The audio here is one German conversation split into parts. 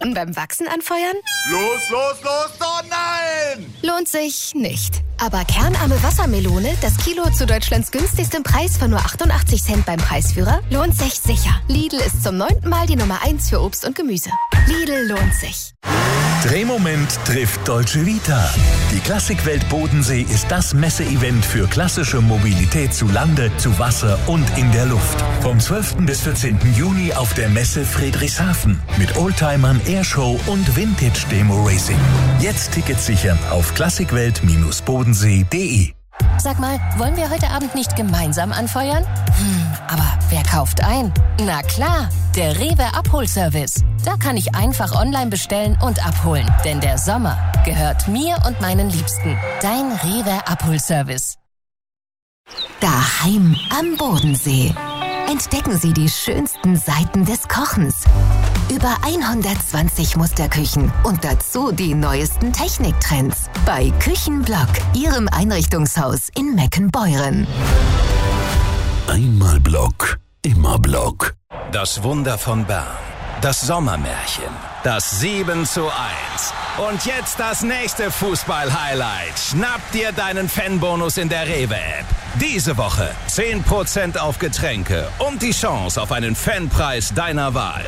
Pfoten beim Wachsen anfeuern? Los, oh nein! Lohnt sich nicht. Aber kernarme Wassermelone, das Kilo zu Deutschlands günstigstem Preis von nur 88 Cent beim Preisführer, lohnt sich sicher. Lidl ist zum 9. Mal die Nummer 1 für Obst und Gemüse. Lidl lohnt sich. Drehmoment trifft Dolce Vita. Die Klassikwelt Bodensee ist das Messeevent für klassische Mobilität zu Lande, zu Wasser und in der Luft. Vom 12. bis 14. Juni auf der Messe Friedrichshafen mit Oldtimern, Airshow und Vintage-Demo Racing. Jetzt Tickets sichern auf klassikwelt-bodensee.de. Sag mal, wollen wir heute Abend nicht gemeinsam anfeuern? Aber wer kauft ein? Na klar, der Rewe Abholservice. Da kann ich einfach online bestellen und abholen. Denn der Sommer gehört mir und meinen Liebsten. Dein Rewe Abholservice. Daheim am Bodensee. Entdecken Sie die schönsten Seiten des Kochens. Über 120 Musterküchen und dazu die neuesten Techniktrends. Bei Küchenblock, Ihrem Einrichtungshaus in Meckenbeuren. Einmal Block, immer Block. Das Wunder von Bern. Das Sommermärchen. Das 7:1. Und jetzt das nächste Fußball-Highlight. Schnapp dir deinen Fanbonus in der Rewe-App. Diese Woche 10% auf Getränke und die Chance auf einen Fanpreis deiner Wahl.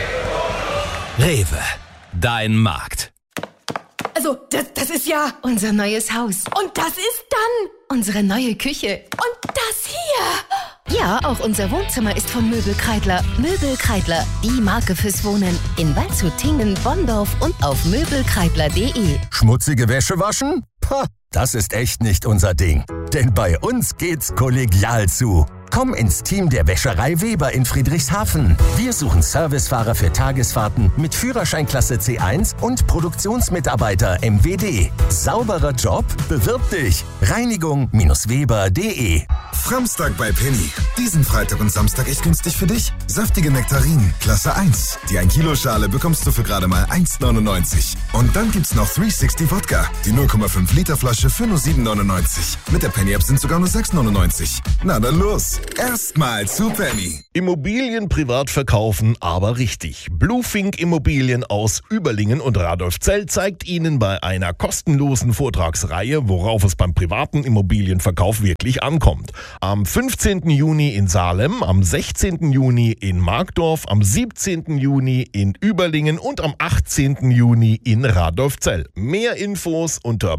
Rewe, dein Markt. Also, das ist ja unser neues Haus. Und das ist dann unsere neue Küche. Und das hier. Ja, auch unser Wohnzimmer ist von Möbel Kreidler. Möbel Kreidler, die Marke fürs Wohnen. In Waldshut, Tingen, Bonndorf und auf möbelkreidler.de. Schmutzige Wäsche waschen? Pah, das ist echt nicht unser Ding. Denn bei uns geht's kollegial zu. Komm ins Team der Wäscherei Weber in Friedrichshafen. Wir suchen Servicefahrer für Tagesfahrten mit Führerscheinklasse C1 und Produktionsmitarbeiter MWD. Sauberer Job? Bewirb dich. Reinigung-weber.de. Framstag bei Penny. Diesen Freitag und Samstag echt günstig für dich. Saftige Nektarinen, Klasse 1. Die 1 Kilo Schale bekommst du für gerade mal 1,99. Und dann gibt's noch 360 Wodka. Die 0,5 Liter Flasche für nur 7,99. Mit der Penny-App sind sogar nur 6,99. Na dann los. Erstmal zu Penny. Immobilien privat verkaufen, aber richtig. Bluefink Immobilien aus Überlingen und Radolfzell zeigt Ihnen bei einer kostenlosen Vortragsreihe, worauf es beim privaten Immobilienverkauf wirklich ankommt. Am 15. Juni in Salem, am 16. Juni in Markdorf, am 17. Juni in Überlingen und am 18. Juni in Radolfzell. Mehr Infos unter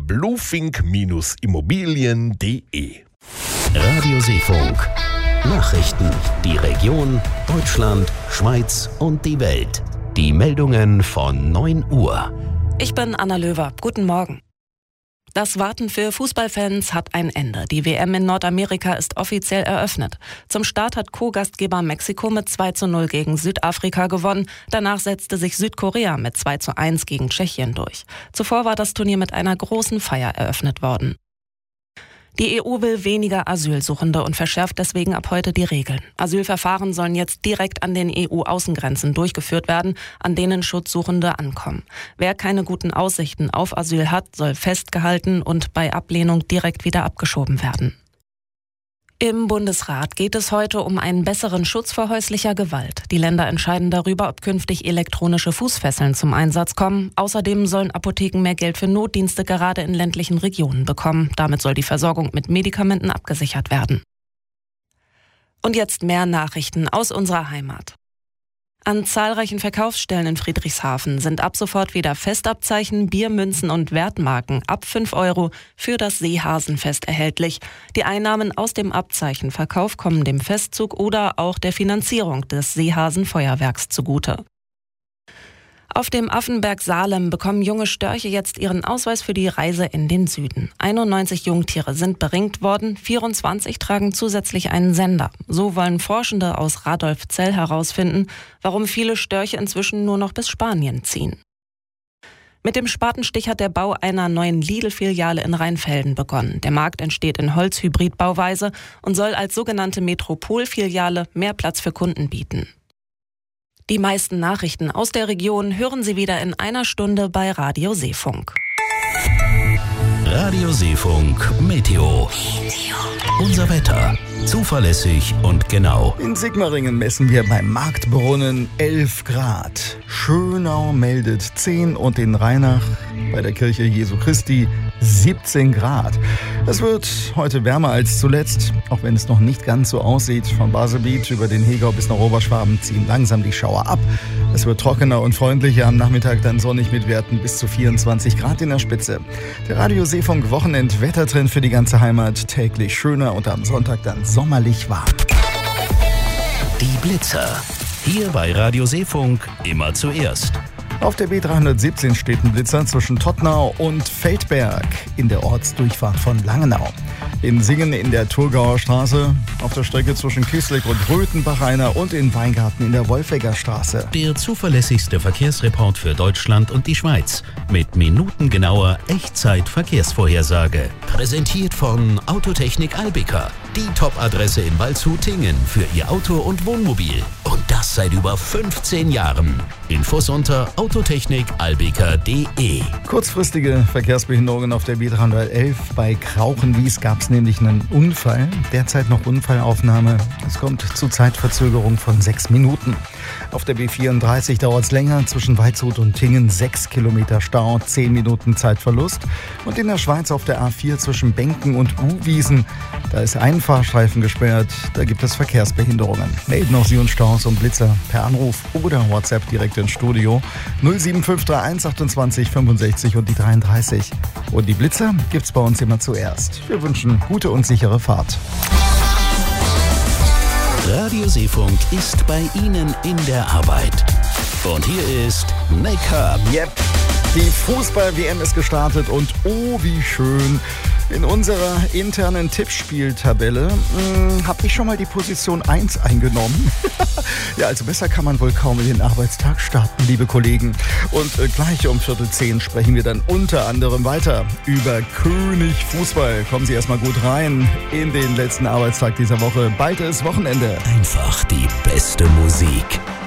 bluefink-immobilien.de. Radio Seefunk. Nachrichten. Die Region, Deutschland, Schweiz und die Welt. Die Meldungen von 9 Uhr. Ich bin Anna Löwer. Guten Morgen. Das Warten für Fußballfans hat ein Ende. Die WM in Nordamerika ist offiziell eröffnet. Zum Start hat Co-Gastgeber Mexiko mit 2:0 gegen Südafrika gewonnen. Danach setzte sich Südkorea mit 2:1 gegen Tschechien durch. Zuvor war das Turnier mit einer großen Feier eröffnet worden. Die EU will weniger Asylsuchende und verschärft deswegen ab heute die Regeln. Asylverfahren sollen jetzt direkt an den EU-Außengrenzen durchgeführt werden, an denen Schutzsuchende ankommen. Wer keine guten Aussichten auf Asyl hat, soll festgehalten und bei Ablehnung direkt wieder abgeschoben werden. Im Bundesrat geht es heute um einen besseren Schutz vor häuslicher Gewalt. Die Länder entscheiden darüber, ob künftig elektronische Fußfesseln zum Einsatz kommen. Außerdem sollen Apotheken mehr Geld für Notdienste gerade in ländlichen Regionen bekommen. Damit soll die Versorgung mit Medikamenten abgesichert werden. Und jetzt mehr Nachrichten aus unserer Heimat. An zahlreichen Verkaufsstellen in Friedrichshafen sind ab sofort wieder Festabzeichen, Biermünzen und Wertmarken ab 5 € für das Seehasenfest erhältlich. Die Einnahmen aus dem Abzeichenverkauf kommen dem Festzug oder auch der Finanzierung des Seehasenfeuerwerks zugute. Auf dem Affenberg Salem bekommen junge Störche jetzt ihren Ausweis für die Reise in den Süden. 91 Jungtiere sind beringt worden, 24 tragen zusätzlich einen Sender. So wollen Forschende aus Radolfzell herausfinden, warum viele Störche inzwischen nur noch bis Spanien ziehen. Mit dem Spatenstich hat der Bau einer neuen Lidl-Filiale in Rheinfelden begonnen. Der Markt entsteht in Holzhybridbauweise und soll als sogenannte Metropolfiliale mehr Platz für Kunden bieten. Die meisten Nachrichten aus der Region hören Sie wieder in einer Stunde bei Radio Seefunk. Radioseefunk Meteo. Unser Wetter. Zuverlässig und genau. In Sigmaringen messen wir beim Marktbrunnen 11 Grad. Schönau meldet 10 und in Rheinach bei der Kirche Jesu Christi 17 Grad. Es wird heute wärmer als zuletzt, auch wenn es noch nicht ganz so aussieht. Von Baselbiet über den Hegau bis nach Oberschwaben ziehen langsam die Schauer ab. Es wird trockener und freundlicher, am Nachmittag dann sonnig mit Werten bis zu 24 Grad in der Spitze. Der Radioseefunk Wochenend-Wettertrend für die ganze Heimat, täglich schöner und am Sonntag dann sommerlich warm. Die Blitzer. Hier bei Radioseefunk immer zuerst. Auf der B317 steht ein Blitzer zwischen Tottnau und Feldberg in der Ortsdurchfahrt von Langenau. In Singen in der Thurgauer Straße, auf der Strecke zwischen Kissleck und Röthenbach einer und in Weingarten in der Wolfegger Straße. Der zuverlässigste Verkehrsreport für Deutschland und die Schweiz mit minutengenauer Echtzeit-Verkehrsvorhersage. Präsentiert von Autotechnik Albica. Die Top-Adresse in Waldshut-Tingen für Ihr Auto und Wohnmobil. Und das seit über 15 Jahren. Infos unter autotechnikalbica.de. Kurzfristige Verkehrsbehinderungen auf der B311. Bei Krauchenwies gab es nämlich einen Unfall. Derzeit noch Unfallaufnahme. Es kommt zu Zeitverzögerung von 6 Minuten. Auf der B34 dauert es länger. Zwischen Waldshut und Tingen 6 Kilometer Stau, 10 Minuten Zeitverlust. Und in der Schweiz auf der A4 zwischen Benken und Uwiesen, da ist ein Fahrstreifen gesperrt. Da gibt es Verkehrsbehinderungen. Melden auch Sie uns Staus und Blitzer per Anruf oder WhatsApp direkt ins Studio 07531 28 65 und die 33. Und die Blitzer gibt's bei uns immer zuerst. Wir wünschen gute und sichere Fahrt. Radioseefunk ist bei Ihnen in der Arbeit. Und hier ist Make-up. Yep, die Fußball-WM ist gestartet und oh, wie schön. In unserer internen Tippspieltabelle habe ich schon mal die Position 1 eingenommen. Ja, also besser kann man wohl kaum in den Arbeitstag starten, liebe Kollegen. Und gleich um 9:45 sprechen wir dann unter anderem weiter über König Fußball. Kommen Sie erstmal gut rein in den letzten Arbeitstag dieser Woche. Bald ist Wochenende. Einfach die beste Musik.